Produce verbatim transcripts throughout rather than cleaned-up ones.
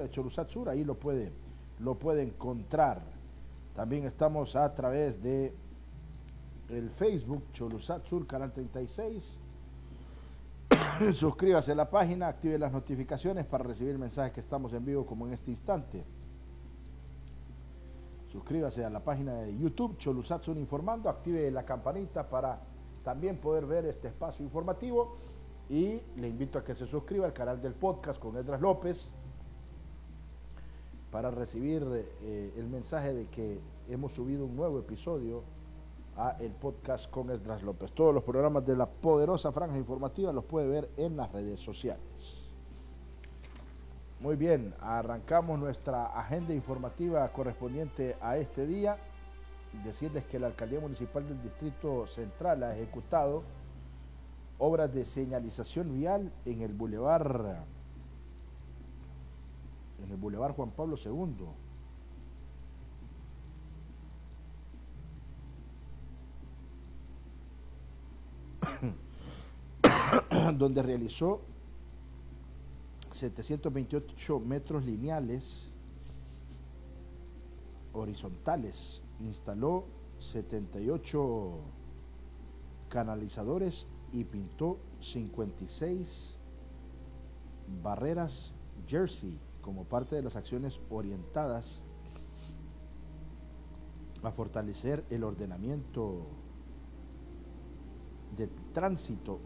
de Cholusac Sur, ahí lo puede, lo puede encontrar. También estamos a través de el Facebook Cholusac Sur Canal treinta y seis. Suscríbase a la página, active las notificaciones para recibir mensajes que estamos en vivo como en este instante. Suscríbase a la página de YouTube Cholusac Sur Informando, active la campanita para también poder ver este espacio informativo, y le invito a que se suscriba al canal del podcast con Esdras López para recibir eh, el mensaje de que hemos subido un nuevo episodio a el podcast con Esdras López. Todos los programas de la poderosa franja informativa los puede ver en las redes sociales. Muy bien, arrancamos nuestra agenda informativa correspondiente a este día. Decirles que la Alcaldía Municipal del Distrito Central ha ejecutado obras de señalización vial en el bulevar en el bulevar Juan Pablo segundo. Donde realizó setecientos veintiocho metros lineales horizontales, instaló setenta y ocho canalizadores y pintó cincuenta y seis barreras jersey como parte de las acciones orientadas a fortalecer el ordenamiento de tránsito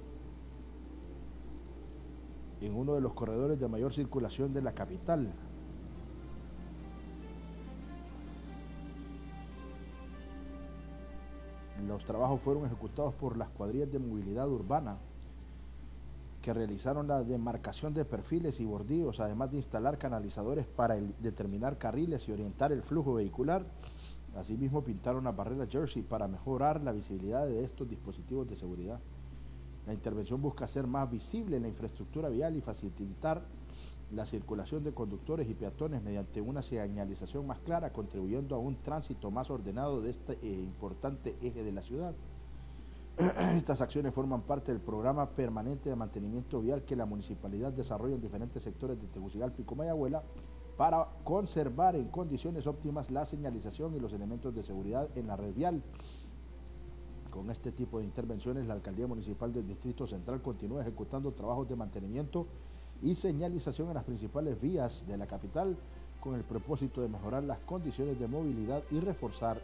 en uno de los corredores de mayor circulación de la capital. Los trabajos fueron ejecutados por las cuadrillas de movilidad urbana, que realizaron la demarcación de perfiles y bordillos, además de instalar canalizadores para el, determinar carriles y orientar el flujo vehicular. Asimismo, pintaron las barreras jersey para mejorar la visibilidad de estos dispositivos de seguridad. La intervención busca hacer más visible la infraestructura vial y facilitar la circulación de conductores y peatones mediante una señalización más clara, contribuyendo a un tránsito más ordenado de este eh, importante eje de la ciudad. Estas acciones forman parte del programa permanente de mantenimiento vial que la municipalidad desarrolla en diferentes sectores de Tegucigalpa y Comayagüela para conservar en condiciones óptimas la señalización y los elementos de seguridad en la red vial. Con este tipo de intervenciones, la Alcaldía Municipal del Distrito Central continúa ejecutando trabajos de mantenimiento y señalización en las principales vías de la capital, con el propósito de mejorar las condiciones de movilidad y reforzar